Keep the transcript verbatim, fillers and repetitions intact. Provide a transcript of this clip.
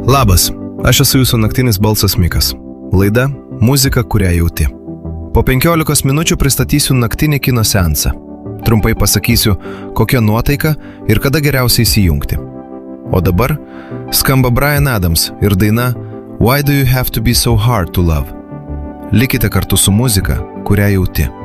Labas, aš esu jūsų naktinis balsas Mikas. Laida Muzika, kurią jauti. Po penkiolikos minučių pristatysiu naktinį kino seansą. Trumpai pasakysiu, kokia nuotaika ir kada geriausiai įsijungti. O dabar skamba Bryan Adams ir daina Why do you have to be so hard to love? Likite kartu su muzika, kurią jauti.